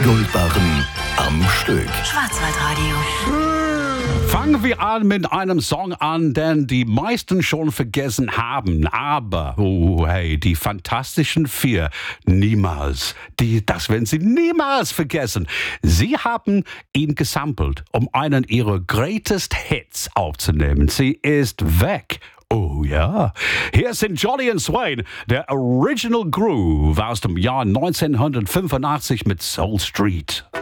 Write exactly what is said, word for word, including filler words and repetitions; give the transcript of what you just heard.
Goldbarren am Stück. Schwarzwaldradio. Fangen wir an mit einem Song an, den die meisten schon vergessen haben. Aber, oh hey, die Fantastischen Vier, niemals. Die, das werden sie niemals vergessen. Sie haben ihn gesampelt, um einen ihrer greatest Hits aufzunehmen. Sie ist weg. Oh ja, hier sind Jolly and Swain, der Original Groove aus dem Jahr neunzehnhundertfünfundachtzig mit Soul Street.